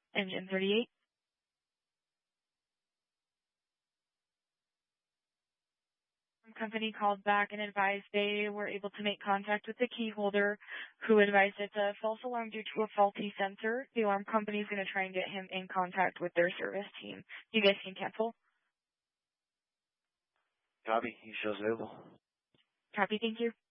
Engine 38. Company called back and advised they were able to make contact with the key holder, who advised it's a false alarm due to a faulty sensor. The alarm company is going to try and get him in contact with their service team. You guys can cancel. Copy. He shows available. Copy. Thank you.